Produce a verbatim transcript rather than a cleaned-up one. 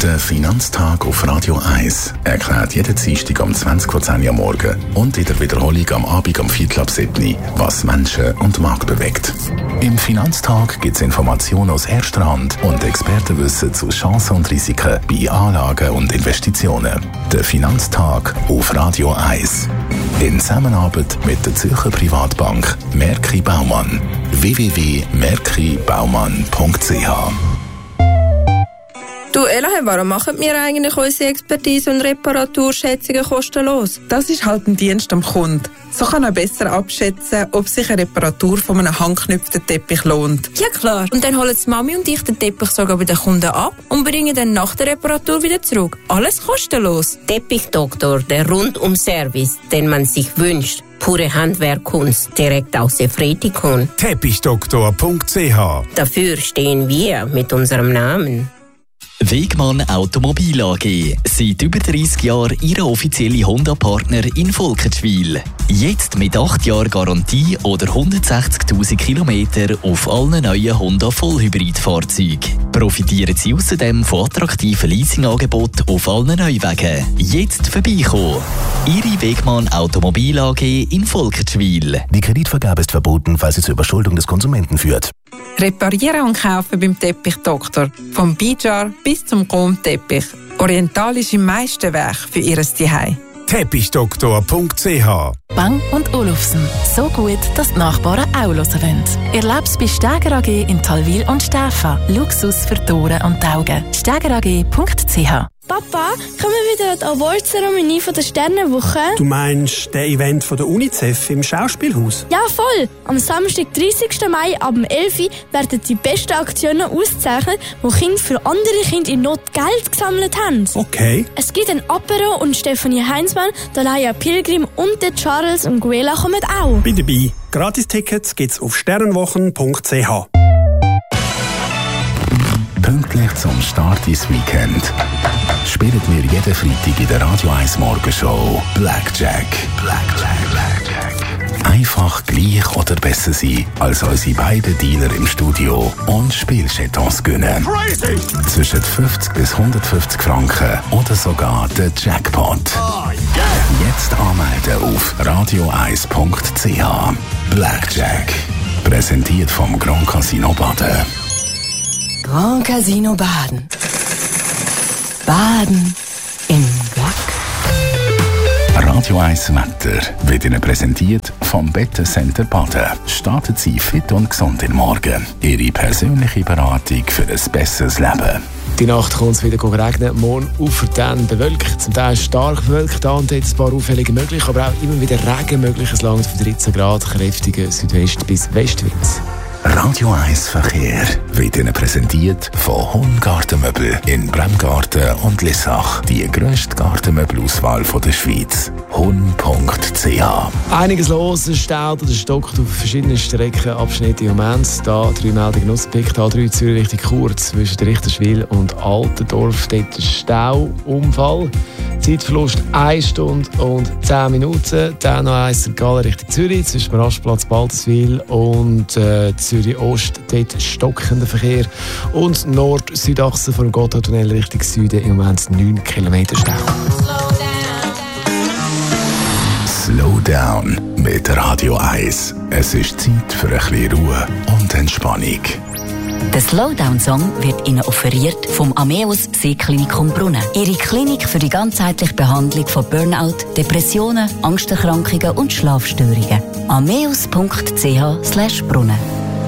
Der Finanztag auf Radio eins erklärt jeden Dienstag um zwanzig vor zehn am Morgen und in der Wiederholung am Abend um Viertel ab sieben, was Menschen und Markt bewegt. Im Finanztag gibt es Informationen aus erster Hand und Expertenwissen zu Chancen und Risiken bei Anlagen und Investitionen. Der Finanztag auf Radio eins. In Zusammenarbeit mit der Zürcher Privatbank Merki Baumann. w w w punkt merki baumann punkt c h. Du Elahe, warum machen wir eigentlich unsere Expertise und Reparaturschätzungen kostenlos? Das ist halt ein Dienst am Kunden. So kann er besser abschätzen, ob sich eine Reparatur von einem handgeknüpften Teppich lohnt. Ja klar, und dann holen die Mami und ich den Teppich sogar bei den Kunden ab und bringen dann nach der Reparatur wieder zurück. Alles kostenlos. Teppichdoktor, der Rundum-Service, den man sich wünscht. Pure Handwerkkunst direkt aus Efretikon. Teppichdoktor punkt c h. Dafür stehen wir mit unserem Namen. Wegmann Automobil A G. Seit über dreißig Jahren Ihr offizieller Honda-Partner in Volkenschwil. Jetzt mit acht Jahren Garantie oder hundertsechzigtausend Kilometer auf allen neuen Honda Vollhybrid-Fahrzeugen. Profitieren Sie außerdem von attraktiven Leasingangeboten auf allen Neuwagen. Jetzt vorbeikommen. Ihre Wegmann Automobil A G in Volkenschwil. Die Kreditvergabe ist verboten, falls sie zur Überschuldung des Konsumenten führt. Reparieren und kaufen beim Teppichdoktor. Vom Bijar bis zum Chrom-Teppich. Orientalische Meisterwerk für Ihr Zuhause. Teppichdoktor punkt c h. Bang und Olufsen. So gut, dass die Nachbarn auch hören wollen. Erlebe es bei Steger A G in Talwil und Stäfa. Luxus für die Ohren und die Augen. steger a g punkt c h. Papa, kommen wir wieder an die Awardzeremonie von der Sternenwoche? Du meinst der Event von der UNICEF im Schauspielhaus? Ja, voll! Am Samstag, dreißigsten Mai ab elf Uhr werden die besten Aktionen ausgezeichnet, wo Kinder für andere Kinder in Not Geld gesammelt haben. Okay. Es gibt ein Apero und Stefanie Heinzmann, Dalaya Pilgrim und der Charles und Guela kommen auch. Bin dabei. Gratis-Tickets gibt's auf sternenwochen punkt c h. Pünktlich zum Start ins Weekend spielen wir jeden Freitag in der Radio eins Morgenshow Blackjack. Blackjack. Blackjack. Einfach gleich oder besser sein als unsere beiden Dealer im Studio und Spielchetons gewinnen. Crazy. Zwischen fünfzig bis hundertfünfzig Franken oder sogar der Jackpot. Oh, yeah. Jetzt anmelden auf radio eins punkt c h. Blackjack. Präsentiert vom Grand Casino Baden. Grand Casino Baden. Baden im Glück. Radio eins Wetter wird Ihnen präsentiert vom Bettencenter Baden. Starten Sie fit und gesund in den Morgen. Ihre persönliche Beratung für ein besseres Leben. Die Nacht kommt es wieder regnen, morgen auf dann bewölkt, zum Teil stark bewölkt, da und jetzt ein paar Auffällige möglich, aber auch immer wieder Regen möglich, es langt von dreizehn Grad, kräftiger Südwest- bis Westwind. Radio eins Verkehr wird Ihnen präsentiert von Hun Gartenmöbel in Bremgarten und Lissach. Die grösste Gartenmöbelauswahl der Schweiz. hun punkt c h. Einiges los, es staut oder stockt auf verschiedenen Streckenabschnitten im Moment. Da drei Meldungen ausgepickt, A drei Zürich Richtung Chur zwischen Richterswil und Altendorf. Dort Stau, Unfall. Zeitverlust eine Stunde und zehn Minuten. Dann noch eins Gala Richtung Zürich zwischen dem Rastplatz Balderswil und äh, Zürich Ost. Dort stockender Verkehr. Und Nord-Südachse vom Gotthardtunnel Richtung Süden im Moment neun Kilometer Stau. Slow down mit Radio eins. Es ist Zeit für ein bisschen Ruhe und Entspannung. Der Slowdown-Song wird Ihnen offeriert vom Ameos Seeklinikum Brunnen. Ihre Klinik für die ganzheitliche Behandlung von Burnout, Depressionen, Angsterkrankungen und Schlafstörungen. ameos punkt c h slash brunnen.